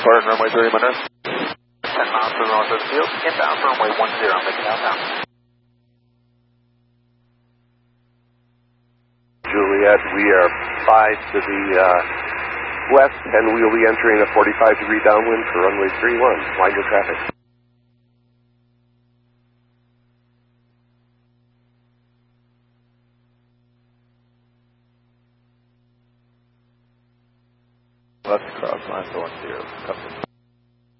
depart runway 30 minutes. 10 miles to the north of the field, inbound runway 10, making outbound. Juliet, we are 5 to the west, and we will be entering a 45-degree downwind for runway 31. Mind your traffic. Left cross line going 0. Custom.